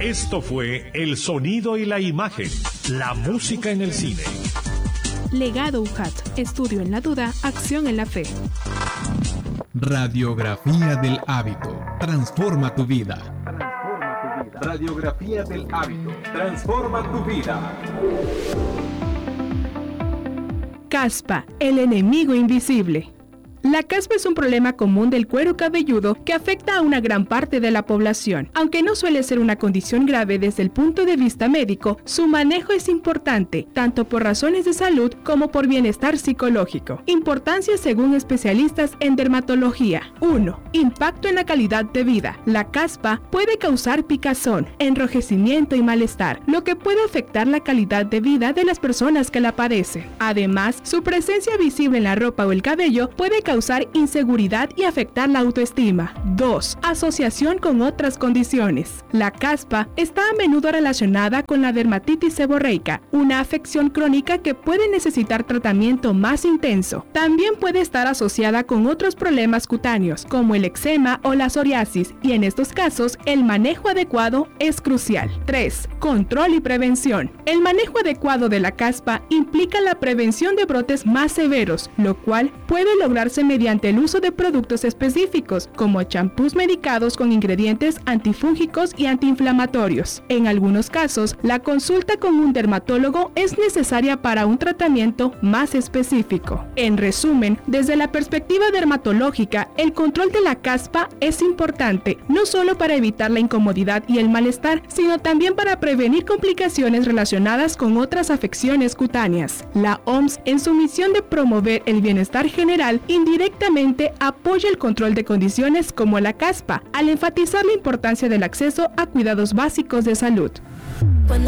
Esto fue El Sonido y la Imagen, la música en el cine. Legado UJAT, estudio en la duda, acción en la fe. Radiografía del hábito, transforma tu vida. Radiografía del hábito, transforma tu vida. Caspa, el enemigo invisible. La caspa es un problema común del cuero cabelludo que afecta a una gran parte de la población. Aunque no suele ser una condición grave desde el punto de vista médico, su manejo es importante, tanto por razones de salud como por bienestar psicológico. Importancia según especialistas en dermatología. 1. Impacto en la calidad de vida. La caspa puede causar picazón, enrojecimiento y malestar, lo que puede afectar la calidad de vida de las personas que la padecen. Además, su presencia visible en la ropa o el cabello puede causar inseguridad y afectar la autoestima. 2. Asociación con otras condiciones. La caspa está a menudo relacionada con la dermatitis seborreica, una afección crónica que puede necesitar tratamiento más intenso. También puede estar asociada con otros problemas cutáneos, como el eczema o la psoriasis, y en estos casos, el manejo adecuado es crucial. 3. Control y prevención. El manejo adecuado de la caspa implica la prevención de brotes más severos, lo cual puede lograrse mediante el uso de productos específicos, como champús medicados con ingredientes antifúngicos y antiinflamatorios. En algunos casos, la consulta con un dermatólogo es necesaria para un tratamiento más específico. En resumen, desde la perspectiva dermatológica, el control de la caspa es importante, no solo para evitar la incomodidad y el malestar, sino también para prevenir complicaciones relacionadas con otras afecciones cutáneas. La OMS, en su misión de promover el bienestar general, indirectamente apoya el control de condiciones como la caspa, al enfatizar la importancia del acceso a cuidados básicos de salud.